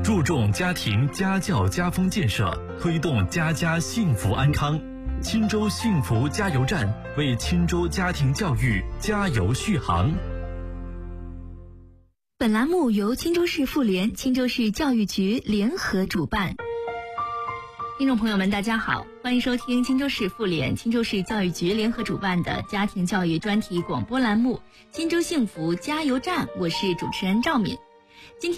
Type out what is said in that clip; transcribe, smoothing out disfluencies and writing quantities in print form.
注重家庭家教家风建设，推动家家幸福安康。钦州幸福加油站为钦州家庭教育加油续航。 本栏目由钦州市妇联、钦州市教育局联合主办。听众朋友们，大家好，欢迎收听钦州市妇联、钦州市教育局联合主办的家庭教育专题广播栏目《钦州幸福加油站》，我是主持人赵敏。